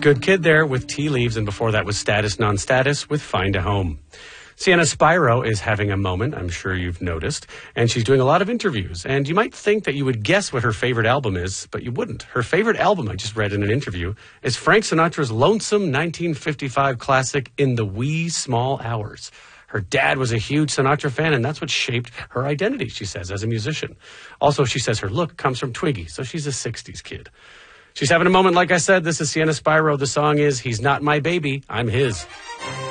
Good Kid there with Tea Leaves, and before that was Status Non-Status with Find a Home. Sienna Spyro is having a moment, I'm sure you've noticed, and she's doing a lot of interviews. And you might think that you would guess what her favorite album is, but you wouldn't. Her favorite album, I just read in an interview, is Frank Sinatra's lonesome 1955 classic, In the Wee Small Hours. Her dad was a huge Sinatra fan, and that's what shaped her identity, she says, as a musician. Also, she says her look comes from Twiggy, so she's a 60s kid. She's having a moment, like I said. This is Sienna Spyro. The song is He's Not My Baby, I'm His.